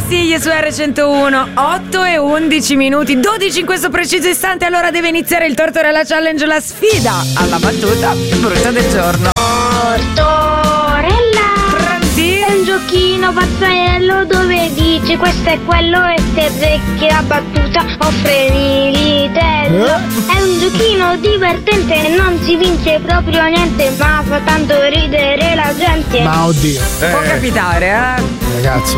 Consigli su R101, 8 e 11 minuti, 12 in questo preciso istante. Allora deve iniziare il Tortorella Challenge, la sfida alla battuta più brutta del giorno. Tortorella, Pronti? è un giochino pazzarello dove dici questo è quello e se azzecchi la battuta offre l'itello. È un giochino divertente, non si vince proprio niente, ma fa tanto ridere la gente. Ma oddio, Può capitare, ragazzi,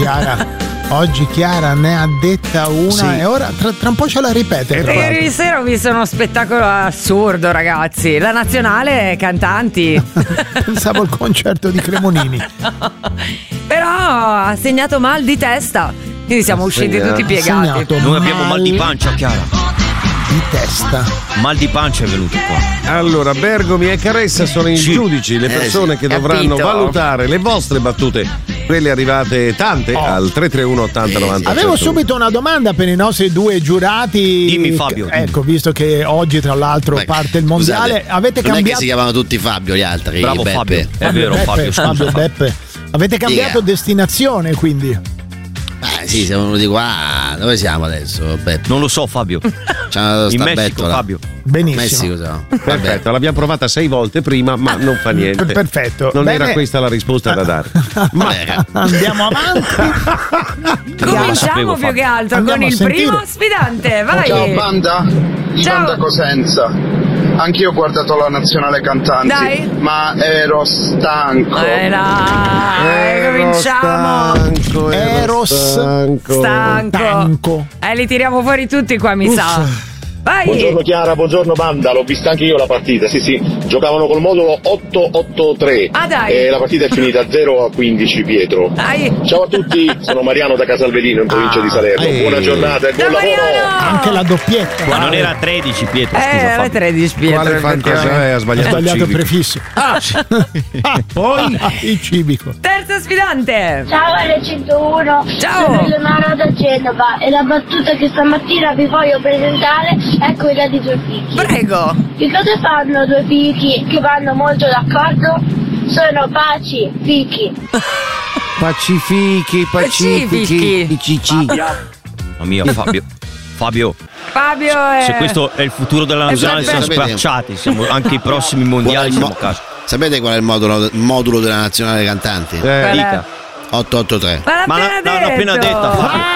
oggi Chiara ne ha detta una, Sì. e ora tra un po' ce la ripete. tra l'altro. Ieri sera ho visto uno spettacolo assurdo, ragazzi. La nazionale cantanti. Pensavo al concerto di Cremonini. Però ha segnato mal di testa. Quindi siamo usciti tutti piegati. Segnato Noi abbiamo mal di pancia, Chiara. di testa. Mal di pancia è venuto qua. Allora, Bergomi e Caressa sono i giudici, le persone che dovranno Capito. valutare le vostre battute, quelle arrivate tante al 331 80 90. Avevo subito una domanda per i nostri due giurati. Dimmi, Fabio, dimmi. Ecco, visto che oggi tra l'altro Beh, parte il mondiale, scusate, avete non è che cambiato. si chiamano tutti Fabio gli altri. Bravo Beppe. Fabio. È vero, Beppe, Fabio, scusa. Fabio Beppe. Avete cambiato Dica. destinazione, quindi. Sì, siamo venuti qua. Dove siamo adesso, Beppe? Non lo so, Fabio. C'è In sta Messico, bettola. Fabio. Benissimo. Messico siamo. Perfetto, l'abbiamo provata 6 volte prima, ma non fa niente. Perfetto. Non Bene. era questa la risposta da dare. Vabbè, Andiamo avanti. Cominciamo sapevo, più che altro Andiamo con a il sentire. primo sfidante. Vai. Ciao banda, Ciao. banda Cosenza. Anch'io ho guardato la nazionale cantanti, Dai. ma ero stanco. Dai, cominciamo. Stanco. Stanco. Li tiriamo fuori tutti qua, mi sa. Vai. Buongiorno Chiara, buongiorno banda, l'ho vista anche io la partita, sì, giocavano col modulo 883 Ah, dai. e la partita è finita 0-15 Pietro. Dai. Ciao a tutti, sono Mariano da Casalvedino in provincia di Salerno, buona giornata e buon Ciao, lavoro! Mariano. Anche la doppietta. Ma non era 13, Pietro. Scusa, Era Fabio. 13, Pietro. Quale fantasia effettivamente. ha Ho sbagliato? sbagliato il civico. prefisso. Poi il civico. Terzo sfidante. Ciao R101, Ciao. sono Eleonora da Genova e la battuta che stamattina vi voglio presentare è quella di due fichi. Prego. Che cosa fanno due fichi che vanno molto d'accordo? Sono pacifichi. Pacifichi. Mamma mia, Fabio. Fabio, Fabio è... se questo è il futuro della nazionale, siamo Sapete- spacciati. Siamo anche i prossimi mondiali, siamo a casa. Sapete qual è il modulo della nazionale cantanti? Dica. 883. Ma l'ha l'hanno appena detta,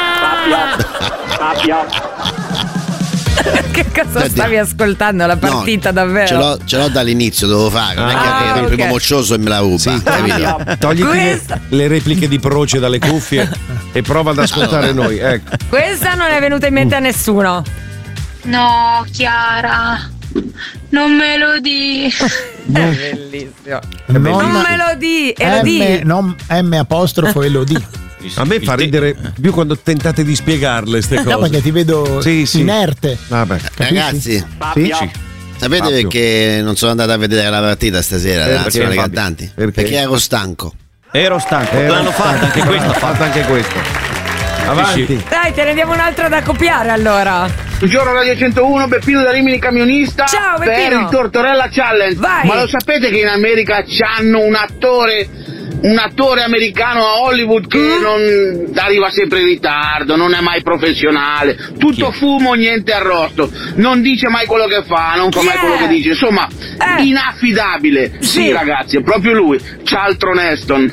Fabio. Che cosa Senti. stavi ascoltando? La partita No, davvero? Ce l'ho dall'inizio, devo fare. Non è che arriva il ok. primo moccioso e me la ruba. capito? Togliti Questa- le repliche di Proce dalle cuffie e prova ad ascoltare noi. Ecco. Questa non è venuta in mente a nessuno. No, Chiara, non me lo di. Bellissimo. Non Non me lo di, e lo di. non M apostrofo e lo di. A me fa ridere più quando tentate di spiegarle ste cose. No, perché ti vedo Sì, sì. inerte. Vabbè. Ragazzi, Sì. sapete Fabio. perché non sono andato a vedere la partita stasera della Perché, nazionale Fabio? cantanti? Perché? ero stanco. Ero stanco. L'hanno fatta anche questa. Fatta anche questa. Avanti. Dai, te ne diamo un'altra da copiare allora. Buongiorno Radio 101, Beppino da Rimini camionista. Ciao, per Beppino. il Tortorella Challenge. Vai. Ma lo sapete che in America c'hanno un attore americano a Hollywood che non arriva sempre in ritardo, non è mai professionale, tutto fumo, niente arrosto, non dice mai quello che fa, non fa Chi mai è? quello che dice, insomma, Sì. inaffidabile. Sì, ragazzi, è proprio lui, Charlton Heston.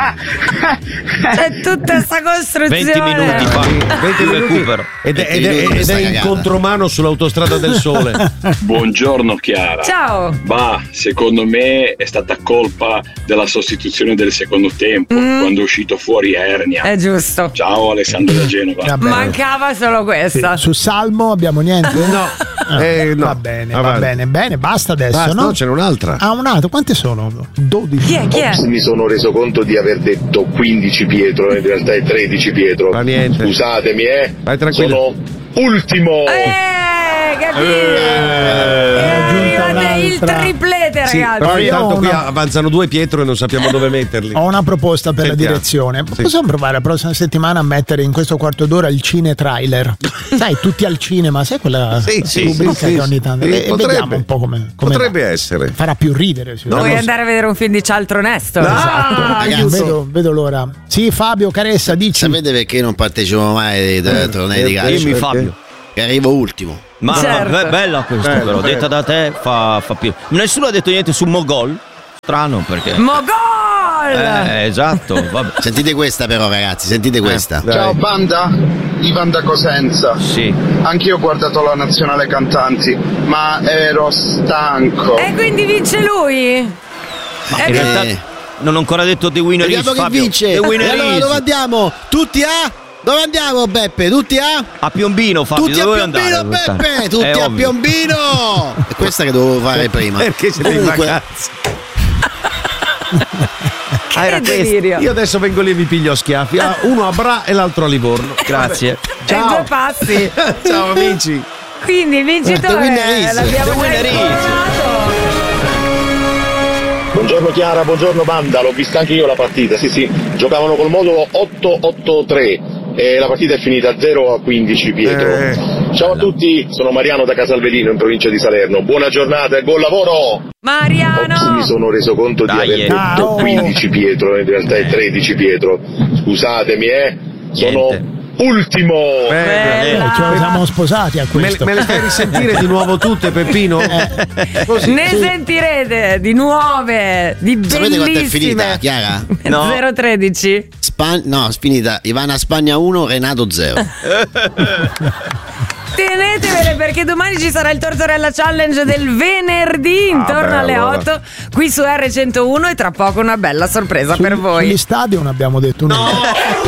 C'è tutta sta costruzione. 20 minuti fa. 20 minuti. Recupero. Ed è, 20 minuti ed questa è in cagata. contromano sull'autostrada del sole. Buongiorno Chiara. Ciao. Bah, secondo me è stata colpa della sostituzione del secondo tempo, quando è uscito fuori Ernia. È giusto. Ciao Alessandro da Genova. Va bene. Mancava solo Sì. questa. Su Salmo abbiamo niente? No. No. Va bene, Avanti. bene, basta adesso, Basta, no? no, c'è un'altra. Ah, un altro, quante sono? 12. Chi è? Chi è? Mi sono reso conto di aver detto 15 Pietro, in realtà è 13 Pietro. Fa niente. Scusatemi, Vai tranquillo. sono ultimo. Il triplete, Sì, ragazzi. però intanto qui avanzano due Pietro e non sappiamo dove metterli. Ho una proposta per Sentiamo. la direzione. Sì. Possiamo provare la prossima settimana a mettere in questo quarto d'ora il cine trailer? Sai, tutti al cinema, sai quella rubrica che ogni tanto. Sì, e vediamo un po' come potrebbe essere. farà più ridere. Vuoi andare a vedere un film di Charlton Heston? Esatto. Vedo l'ora. Sì, Fabio Caressa, dici. Sapete perché non partecipo mai ai tornei di calcio? Dimmi, Fabio. Che arrivo ultimo. Ma Certo. è bella questa, però. Detta da te fa più. Nessuno ha detto niente su Mogol. Strano perché. Mogol! Esatto. Vabbè. Sentite questa però, ragazzi, sentite questa. Ciao banda, Ivan da Cosenza. Sì. Anch'io ho guardato la nazionale cantanti, ma ero stanco. E quindi vince lui? Ma in realtà non ho ancora detto The Winner Vediamo is chi Fabio. vince. The Winner E allora is dove andiamo? Tutti a? Dove andiamo, Beppe? Tutti a Piombino, Fabio. Tutti a dove Piombino, andare? Beppe! Tutti È a ovvio. Piombino! È questa che dovevo fare prima. Perché siete in vacanza? Che delirio. Io adesso vengo lì e vi piglio a schiaffi. Uno a Bra e l'altro a Livorno. Grazie. E due passi. Ciao amici. Quindi il vincitore l'abbiamo già informato. Buongiorno Chiara, buongiorno banda, l'ho vista anche io la partita, sì, giocavano col modulo 883 e la partita è finita 0-15 Pietro. Ciao a tutti, sono Mariano da Casalvedino in provincia di Salerno, buona giornata e buon lavoro! Mariano! Ops, mi sono reso conto di aver detto 15 Pietro, in realtà è 13 Pietro, scusatemi sono ultimo! Ci siamo sposati a questo. Me le fai risentire di nuovo tutte, Peppino? Così. Ne sentirete di nuove, di Sapete quanto è bellissime. finita, Chiara? No. 0-13. No, è finita. Ivana Spagna 1, Renato 0. Tenetevele perché domani ci sarà il Tortorella Challenge del venerdì intorno alle 8 qui su R101 e tra poco una bella sorpresa per voi. Sugli stadi non abbiamo detto nulla.